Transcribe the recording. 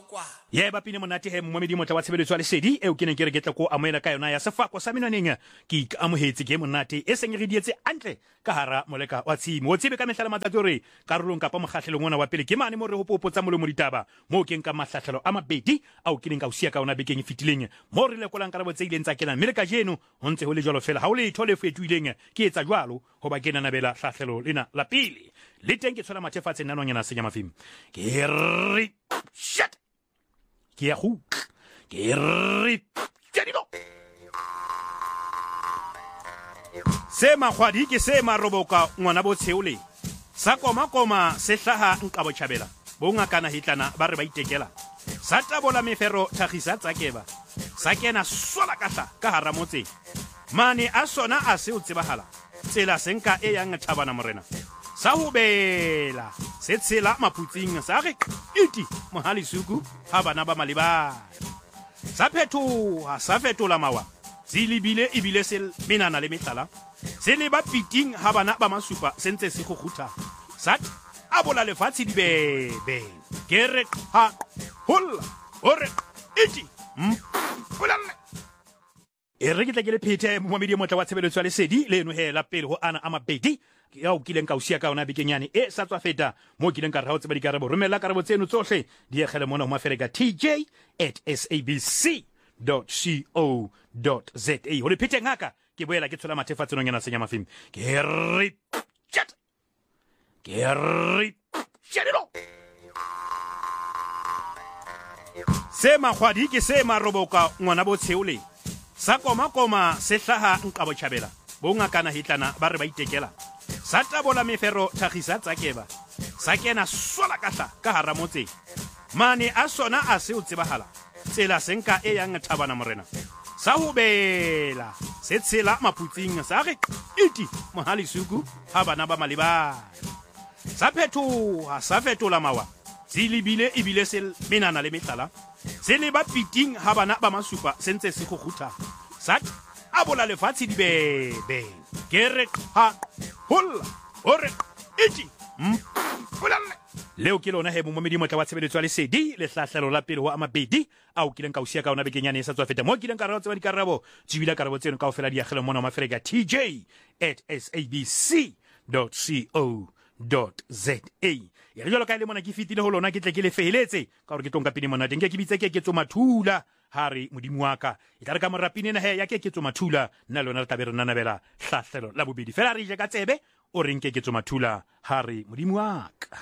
kwa ye ba pine monate he mmomedi motla wa tshebeletso ya lesedi eo ke neng ke re ke tla ko amoela ka yona ya sefako sa menwaneng ke amohetse ke monate e seng re dietse antle ka hara moleka wa tshimo o tsebe ka mehla le matsatsi hore karolong kapa mokgahlelong ona wa pele ke mane mo re hopopotsa molemo ditaba mo ke nka mahlahlelo a mabedi ao ke neng ka o sia ka ona bekeng e fetileng mo re lekolang karabo tse ileng tsa kena mme le ka jeno ho ntse ho le jwalo fela ha o letho le fetoileng ke etsa jwalo ho ba ke nanabela hlahlelo lena la pele le teng ke tshola mathefatse nanonyana senya mafim ke re shit ke ya go ke re tšedilo se magwadi ke se maroboka ngwana bo tsheole sa koma se hlaha nka botšhabela bo ngakana hitlana ba re ba itekela sa tabola mefero thagisa tsakeba sa kena sola kahla ka hara motse mane a sona a se o tsebahala tsela senka e yang thabana morena sa ho bela se tshela maputsing sa re iti mohali suku ha bana ba maleba sa fetola mawa zilibile ibile sel menana le metlala se le ba piting ha bana ba masupa sentse se khukhuta sat abola lefatshe di bebe kere ha holla ore iti bolale e re ke tla ke le phete momedi motla wa tshebeletso ya lesedi le eno he la pele ho ana a mabedi ya o kileng ka o sia ka ona bekenyane e sa tswa feta mo kileng ka re ha o tseba dikarabo romela karabo tseno tsohle di egele mona ho mafereka tj@sabc.co.za ho le phete ngaka ke boela ke tshola mathefatsenong yana senya mafim ke re tšedilo se magwadi ke se maroboka ngwana bo tsheole sa koma se hlaha nka botšhabela bo ngakana hitlana ba re ba itekela sa tabola mefero thagisa tsakeba sa kena sola kahla ka hara motse mane a sona a se o tsebahala tsela senka e yang thabana morena sa ho bela se tshela maputsing sa re iti mohali suku ha bana ba maleba sa fetola mawa zilibile ibile sel menana le metlala se le ba piting ha bana ba masupa sentse se khukhuta sat abola lefatshe di bebe kere ha holla ore iti bolale leo ke lona he momedi motla wa tshebeletso ya lesedi le hlahlelo la pele ho a mabedi ao kileng ka o sia ka ona bekenyane e sa tswa feta mo kileng ka ra tseba dikarabo tsibila karabo tseno kaofela di agele mona mafereka tj@sabc.co.za ya re jalo ka ile mona ke fitile ho lona ke tle ke le feheletse ka hore ke tonka pini mona teng ke bitse ke tsomathula hare modimo wa ka e tla re ka morapini ena he ya ke tsomathula nna lona re tla be re nanabela hlahlelo la bobedi fela re je ka tsebe o reng ke tsomathula hare modimo wa ka